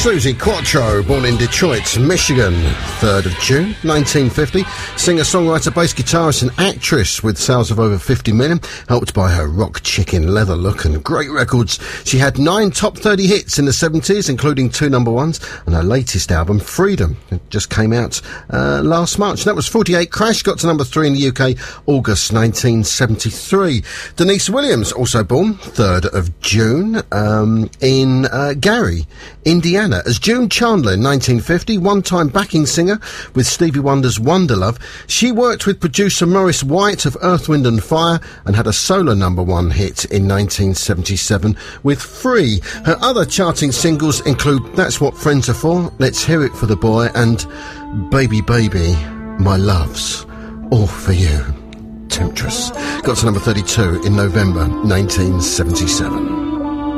Suzi Quatro, born in Detroit, Michigan, 3rd of June, 1950. Singer-songwriter, bass guitarist and actress with sales of over 50 million, helped by her rock chicken leather look and great records. She had 9 top 30 hits in the 70s, including 2 number ones, and her latest album, Freedom, it just came out last March. That was 48 Crash, got to number 3 in the UK, August 1973. Denise Williams, also born 3rd of June, in Gary, Indiana, as June Chandler in 1950, one-time backing singer with Stevie Wonder's Wonderlove. She worked with producer Maurice White of Earth, Wind and Fire and had a solo number 1 hit in 1977 with Free. Her other charting singles include That's What Friends Are For, Let's Hear It for the Boy and Baby Baby, My Love's All For You. Temptress got to number 32 in November 1977.